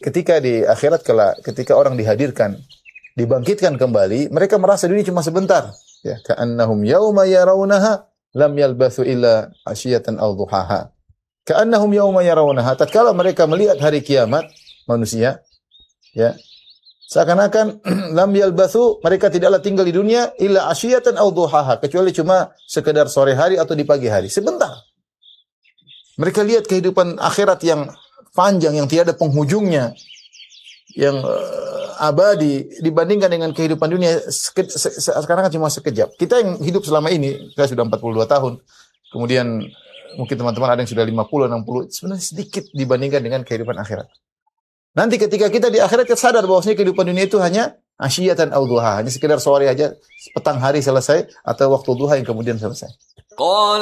ketika di akhirat ketika orang dihadirkan, dibangkitkan kembali, mereka merasa dunia cuma sebentar. Ya, ka'annahum yauma yarawnaha lam yalbathu illa asyiyatan aw duhaha. Ka'annahum yauma yarawnaha, tatkala mereka melihat hari kiamat manusia, ya, seakan-akan lam yalbathu, mereka tidaklah tinggal di dunia illa asyiyatan aw duhaha, kecuali cuma sekedar sore hari atau di pagi hari, sebentar. Mereka lihat kehidupan akhirat yang panjang, yang tiada penghujungnya, yang abadi dibandingkan dengan kehidupan dunia sekarang kan cuma sekejap. Kita yang hidup selama ini, saya sudah 42 tahun. Kemudian mungkin teman-teman ada yang sudah 50, 60, sebenarnya sedikit dibandingkan dengan kehidupan akhirat. Nanti ketika kita di akhirat kita sadar bahwasanya kehidupan dunia itu hanya asyiyatan aw duha, hanya sekedar sore aja, petang hari selesai atau waktu duha yang kemudian selesai.